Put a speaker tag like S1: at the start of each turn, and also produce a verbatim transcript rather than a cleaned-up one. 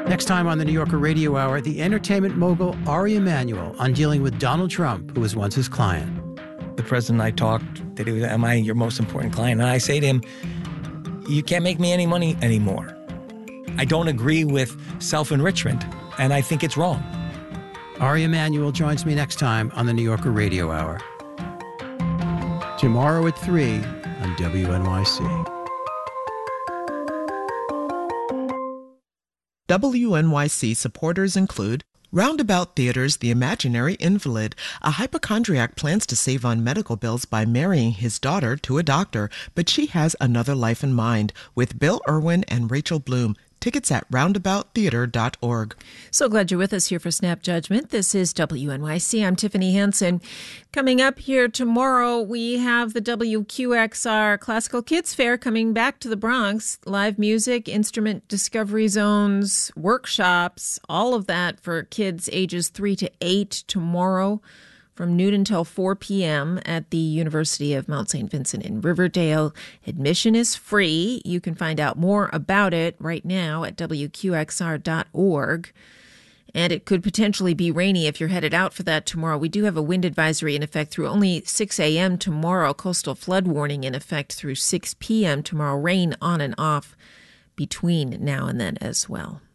S1: Next time on the New Yorker Radio Hour, the entertainment mogul Ari Emanuel on dealing with Donald Trump, who was once his client.
S2: The president and I talked, that he was, am I your most important client? And I say to him, you can't make me any money anymore. I don't agree with self-enrichment, and I think it's wrong.
S1: Ari Emanuel joins me next time on the New Yorker Radio Hour. Tomorrow at three on W N Y C.
S3: W N Y C supporters include Roundabout Theater's The Imaginary Invalid. A hypochondriac plans to save on medical bills by marrying his daughter to a doctor, but she has another life in mind, with Bill Irwin and Rachel Bloom. Tickets at roundabout theater dot org.
S4: So glad you're with us here for Snap Judgment. This is W N Y C. I'm Tiffany Hansen. Coming up here tomorrow, we have the W Q X R Classical Kids Fair coming back to the Bronx. Live music, instrument discovery zones, workshops, all of that for kids ages three to eight tomorrow from noon until four p.m. at the University of Mount Saint Vincent in Riverdale. Admission is free. You can find out more about it right now at W Q X R dot org. And it could potentially be rainy if you're headed out for that tomorrow. We do have a wind advisory in effect through only six a.m. tomorrow. Coastal flood warning in effect through six p.m. tomorrow. Rain on and off between now and then as well.